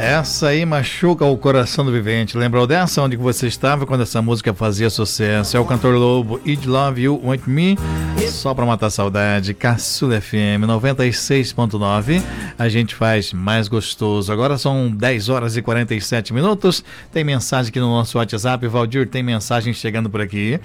Essa aí machuca o coração do vivente. Lembrou dessa? Onde você estava quando essa música fazia sucesso? É o cantor Lobo, I'd Love You, Want Me, só pra matar a saudade. Caçula FM 96.9. A gente faz mais gostoso. Agora são 10 horas e 47 minutos. Tem mensagem aqui no nosso WhatsApp. Valdir, tem mensagem chegando por aqui.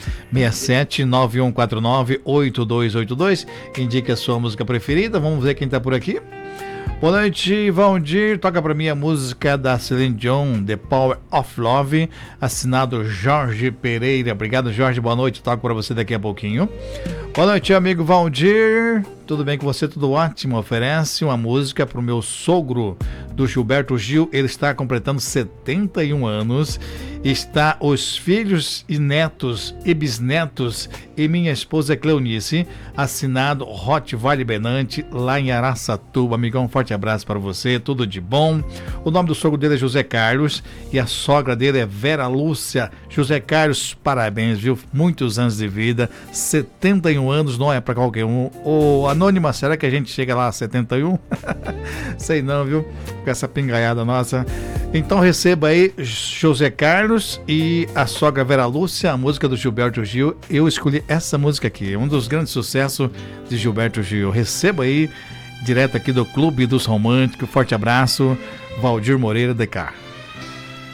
67-9149-8282. Indique a sua música preferida. Vamos ver quem tá por aqui. Boa noite, Valdir. Toca pra mim a música da Celine Dion, The Power of Love, assinado Jorge Pereira. Obrigado, Jorge. Boa noite. Toco pra você daqui a pouquinho. Boa noite, amigo Valdir. Tudo bem com você? Tudo ótimo. Oferece uma música pro meu sogro, do Gilberto Gil. Ele está completando 71 anos. Está os filhos e netos e bisnetos e minha esposa Cleonice, assinado Hot Vale Benante, lá em Araçatuba. Amigão, um forte abraço para você, tudo de bom. O nome do sogro dele é José Carlos e a sogra dele é Vera Lúcia. José Carlos, parabéns, viu? Muitos anos de vida, 71 anos não é para qualquer um. Ô, Anônima, será que a gente chega lá a 71? Sei não, viu? Com essa pingaiada nossa. Então receba aí José Carlos e a sogra Vera Lúcia, a música do Gilberto Gil. Eu escolhi essa música aqui, um dos grandes sucessos de Gilberto Gil. Receba aí, direto aqui do Clube dos Românticos. Forte abraço, Valdir Moreira de Cá.